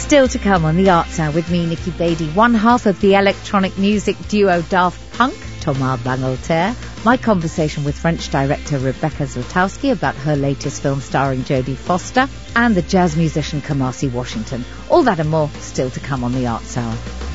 Still to come on the Arts Hour with me, Nikki Beattie, one half of the electronic music duo Daft Punk, Thomas Bangalter, my conversation with French director Rebecca Zlotowski about her latest film starring Jodie Foster, and the jazz musician Kamasi Washington. All that and more still to come on the Arts Hour.